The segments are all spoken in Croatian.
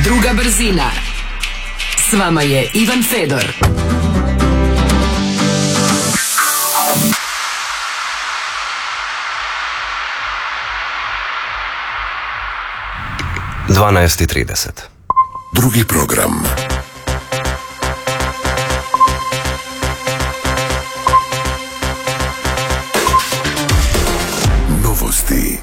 Druga brzina. S vama je Ivan Fedor. Dvanaest 30. Drugi program. Novosti.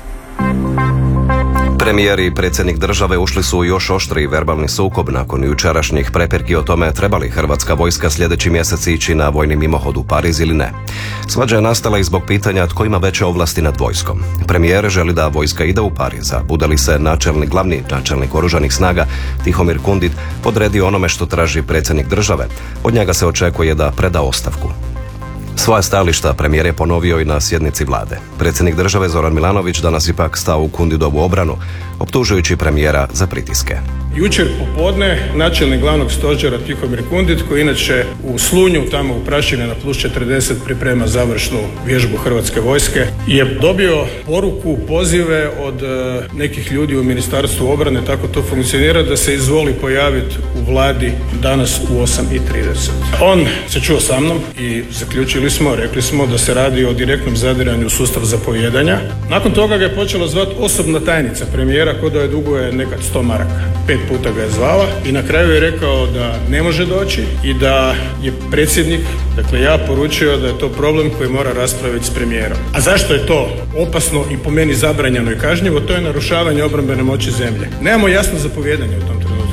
Premijer i predsjednik države ušli su u još oštriji verbalni sukob nakon jučerašnjih prepirki o tome treba li hrvatska vojska sljedeći mjesec ići na vojni mimohod u Pariz ili ne. Svađa je nastala i zbog pitanja tko ima veće ovlasti nad vojskom. Premijer želi da vojska ide u Pariz, a bude li se glavni načelnik oružanih snaga Tihomir Kundit podredio onome što traži predsjednik države. Od njega se očekuje da preda ostavku. Svoja stajališta premijer je ponovio i na sjednici vlade. Predsjednik države Zoran Milanović danas ipak stao u Kundidovu obranu, optužujući premijera za pritiske. Jučer popodne načelnik glavnog stožera Tihomir Kundit, koji inače u Slunju, tamo u Prašini na +40 priprema završnu vježbu Hrvatske vojske, je dobio poruku, pozive od nekih ljudi u Ministarstvu obrane, tako to funkcionira, da se izvoli pojaviti u vladi danas u 8:30. On se čuo sa mnom i rekli smo da se radi o direktnom zadiranju u sustav zapovijedanja. Nakon toga ga je počela zvati osobna tajnica premijera, ko da je duguje nekad 100 maraka. 5 puta ga je zvala i na kraju je rekao da ne može doći i da je predsjednik, dakle ja, poručio da je to problem koji mora raspraviti s premijerom. A zašto je to opasno i po meni zabranjeno i kažnjivo? To je narušavanje obrambene moći zemlje. Nemamo jasno zapovijedanje u tom trenutku.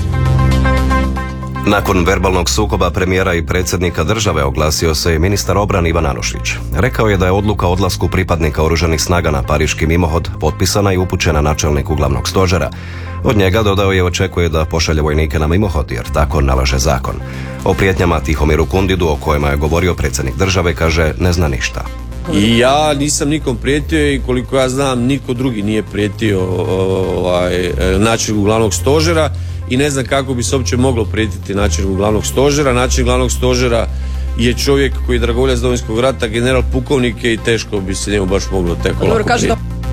Nakon verbalnog sukoba premijera i predsjednika države oglasio se i ministar obrane Ivan Anušić. Rekao je da je odluka o odlasku pripadnika oružanih snaga na pariški mimohod potpisana i upućena načelniku glavnog stožera. Od njega, dodao je, očekuje da pošalje vojnike na mimohod jer tako nalaže zakon. O prijetnjama Tihomiru Kundidu, o kojima je govorio predsjednik države, kaže ne zna ništa. I ja nisam nikom prijetio i koliko ja znam niko drugi nije prijetio načelniku glavnog stožera i ne znam kako bi se uopće moglo prijetiti načelniku glavnog stožera. Načelnik glavnog stožera je čovjek koji je dragovoljac Domovinskog rata, general pukovnik i teško bi se njemu baš moglo tako lako prijetiti.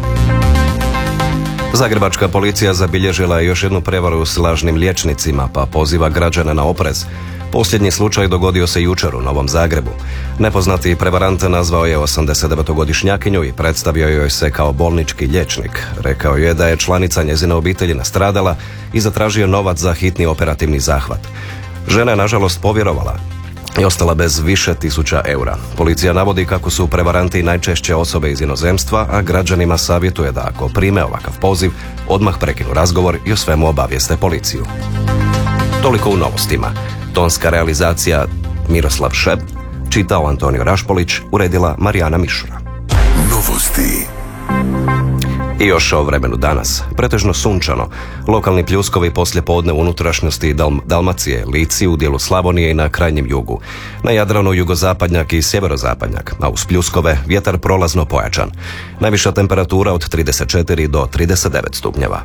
Zagrebačka policija zabilježila je još jednu prevaru s lažnim liječnicima, pa poziva građane na oprez. Posljednji slučaj dogodio se jučer u Novom Zagrebu. Nepoznati prevarant nazvao je 89-godišnjakinju i predstavio joj se kao bolnički liječnik. Rekao je da je članica njezine obitelji nastradala i zatražio novac za hitni operativni zahvat. Žena je nažalost povjerovala i ostala bez više tisuća eura. Policija navodi kako su prevaranti najčešće osobe iz inozemstva, a građanima savjetuje da ako prime ovakav poziv, odmah prekinu razgovor i o svemu obavijeste policiju. Toliko u novostima. Tonska realizacija Miroslav Šeb, čitao Antonio Rašpolić, uredila Marijana Mišura. Novosti. I još o vremenu danas. Pretežno sunčano. Lokalni pljuskovi poslije podne u unutrašnjosti Dalmacije, Lici, u dijelu Slavonije i na krajnjem jugu. Na Jadranu jugozapadnjak i sjeverozapadnjak, a uz pljuskove vjetar prolazno pojačan. Najviša temperatura od 34 do 39 stupnjeva.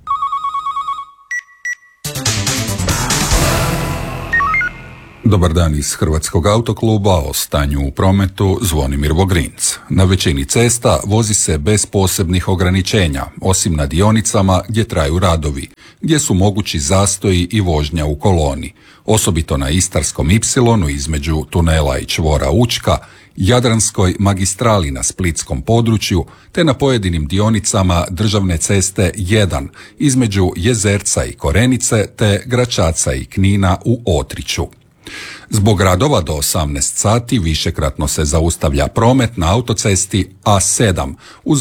Dobar dan iz Hrvatskog autokluba, o stanju u prometu Zvonimir Vogrinc. Na većini cesta vozi se bez posebnih ograničenja, osim na dionicama gdje traju radovi, gdje su mogući zastoji i vožnja u koloni, osobito na Istarskom Y između tunela i čvora Učka, Jadranskoj magistrali na splitskom području, te na pojedinim dionicama državne ceste 1 između Jezerca i Korenice, te Gračaca i Knina u Otriću. Zbog radova do 18 sati višekratno se zaustavlja promet na autocesti A7 uz